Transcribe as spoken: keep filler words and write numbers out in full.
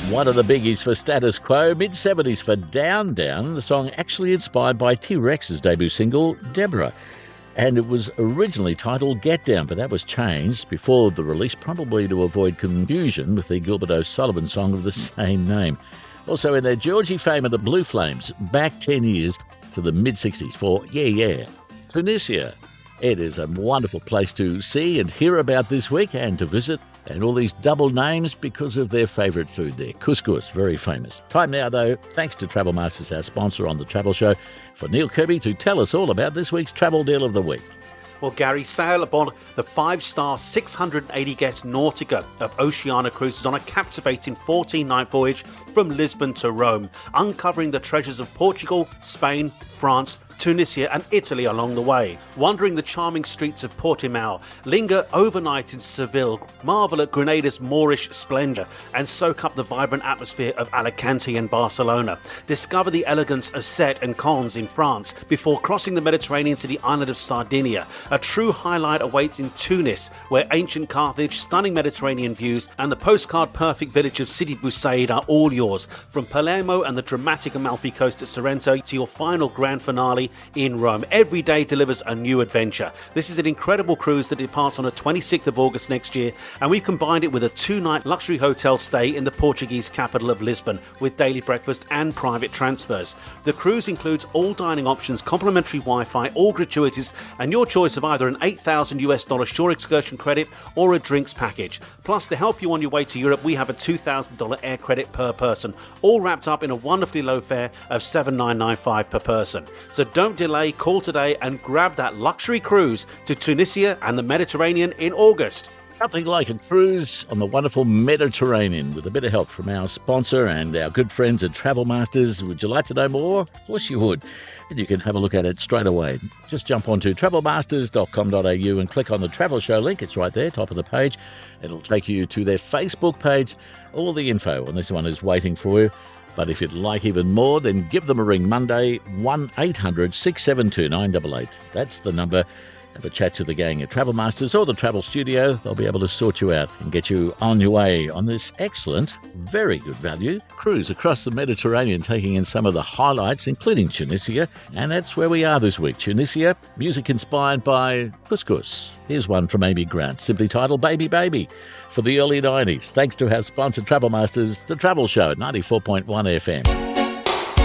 One of the biggies for Status Quo, mid seventies for Down Down, the song actually inspired by T-Rex's debut single, Deborah. And it was originally titled Get Down, but that was changed before the release, probably to avoid confusion with the Gilbert O'Sullivan song of the same name. Also in there, Georgie Fame and the Blue Flames, back ten years to the mid-sixties for Yeah Yeah. Tunisia. It is a wonderful place to see and hear about this week and to visit. And all these double names because of their favourite food there. Couscous, very famous. Time now, though, thanks to Travel Masters, our sponsor on The Travel Show, for Neil Kirby to tell us all about this week's travel deal of the week. Well, Gary, sail aboard the five-star, six hundred eighty guest Nautica of Oceania Cruises on a captivating fourteen-night voyage from Lisbon to Rome, uncovering the treasures of Portugal, Spain, France, Tunisia and Italy along the way. Wandering the charming streets of Portimao, linger overnight in Seville, marvel at Grenada's Moorish splendour and soak up the vibrant atmosphere of Alicante and Barcelona. Discover the elegance of Sète and Cons in France before crossing the Mediterranean to the island of Sardinia. A true highlight awaits in Tunis, where ancient Carthage, stunning Mediterranean views and the postcard-perfect village of Sidi Bou Said are all yours. From Palermo and the dramatic Amalfi Coast at Sorrento to your final grand finale in Rome. Every day delivers a new adventure. This is an incredible cruise that departs on the twenty-sixth of August next year, and we've combined it with a two-night luxury hotel stay in the Portuguese capital of Lisbon with daily breakfast and private transfers. The cruise includes all dining options, complimentary Wi-Fi, all gratuities, and your choice of either an eight thousand US dollar shore excursion credit or a drinks package. Plus, to help you on your way to Europe, we have a two thousand dollars air credit per person, all wrapped up in a wonderfully low fare of seven thousand nine hundred ninety-five dollars per person. So don't delay, call today and grab that luxury cruise to Tunisia and the Mediterranean in August. Nothing like a cruise on the wonderful Mediterranean with a bit of help from our sponsor and our good friends at Travel Masters. Would you like to know more? Of course you would. And you can have a look at it straight away. Just jump onto travel masters dot com dot a u and click on the Travel Show link. It's right there, top of the page. It'll take you to their Facebook page. All the info on this one is waiting for you. But if you'd like even more, then give them a ring Monday, one eight hundred six seven two nine eight eight. That's the number. Have a chat to the gang at Travel Masters or the Travel Studio. They'll be able to sort you out and get you on your way on this excellent, very good value cruise across the Mediterranean, taking in some of the highlights, including Tunisia. And that's where we are this week. Tunisia, music inspired by couscous. Here's one from Amy Grant, simply titled Baby Baby, for the early nineties. Thanks to our sponsor, Travel Masters, the Travel Show at ninety-four point one F M.